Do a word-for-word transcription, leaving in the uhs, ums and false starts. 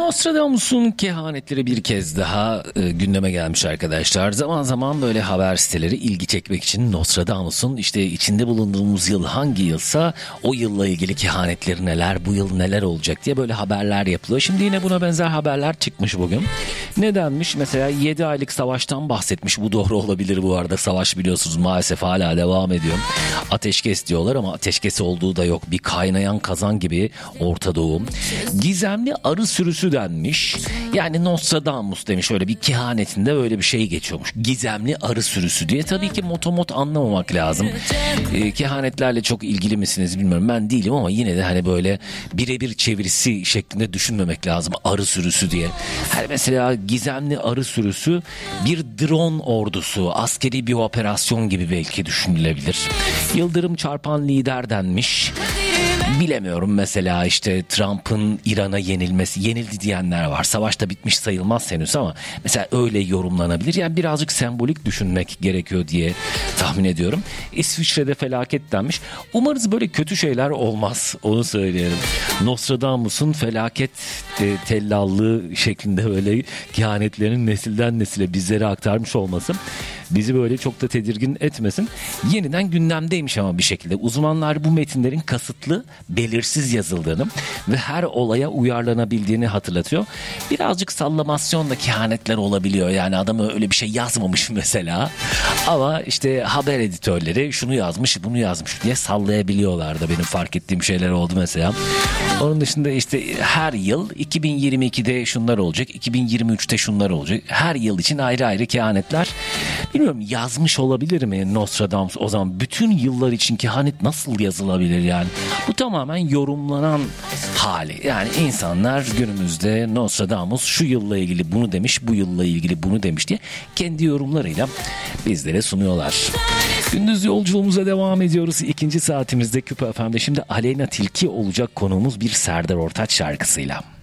Nostradamus'un kehanetleri bir kez daha e, gündeme gelmiş arkadaşlar. Zaman zaman böyle haber siteleri ilgi çekmek için Nostradamus'un işte içinde bulunduğumuz yıl hangi yılsa o yılla ilgili kehanetleri neler, bu yıl neler olacak diye böyle haberler yapılıyor. Şimdi yine buna benzer haberler çıkmış bugün. Ne denmiş? Mesela yedi aylık savaştan bahsetmiş. Bu doğru olabilir bu arada. Savaş biliyorsunuz maalesef hala devam ediyor. Ateşkes diyorlar ama ateşkes olduğu da yok. Bir kaynayan kazan gibi Orta Doğu. Gizemli arı sürüsü denmiş. Yani Nostradamus demiş, öyle bir kehanetinde öyle bir şey geçiyormuş. Gizemli arı sürüsü diye. Tabii ki motomot anlamamak lazım. E, kehanetlerle çok ilgili misiniz bilmiyorum. Ben değilim ama yine de hani böyle birebir çevirisi şeklinde düşünmemek lazım. Arı sürüsü diye. Hani mesela gizemli arı sürüsü bir drone ordusu, askeri bir operasyon gibi belki düşünülebilir. Yıldırım çarpan lider denmiş. Bilemiyorum, mesela işte Trump'ın İran'a yenilmesi, yenildi diyenler var. Savaşta bitmiş sayılmaz henüz ama mesela öyle yorumlanabilir. Yani birazcık sembolik düşünmek gerekiyor diye tahmin ediyorum. İsviçre'de felaket denmiş. Umarız böyle kötü şeyler olmaz, onu söyleyelim. Nostradamus'un felaket e, tellallığı şeklinde böyle kehanetlerin nesilden nesile bizlere aktarmış olması bizi böyle çok da tedirgin etmesin. Yeniden gündemdeymiş ama bir şekilde. Uzmanlar bu metinlerin kasıtlı, belirsiz yazıldığını ve her olaya uyarlanabildiğini hatırlatıyor. Birazcık sallamasyonla kehanetler olabiliyor. Yani adam öyle bir şey yazmamış mesela. Ama işte haber editörleri şunu yazmış, bunu yazmış diye sallayabiliyorlar da, benim fark ettiğim şeyler oldu mesela. Onun dışında işte her yıl iki bin yirmi ikide şunlar olacak, iki bin yirmi üçte şunlar olacak. Her yıl için ayrı ayrı kehanetler. Bilmiyorum, yazmış olabilir mi Nostradamus? O zaman bütün yıllar için kehanet nasıl yazılabilir yani? Bu tamamen yorumlanan hali. Yani insanlar günümüzde Nostradamus şu yılla ilgili bunu demiş, bu yılla ilgili bunu demiş diye kendi yorumlarıyla bizlere sunuyorlar. Gündüz yolculuğumuza devam ediyoruz. İkinci saatimizde Küpe F M'de şimdi Aleyna Tilki olacak konuğumuz bir Serdar Ortaç şarkısıyla.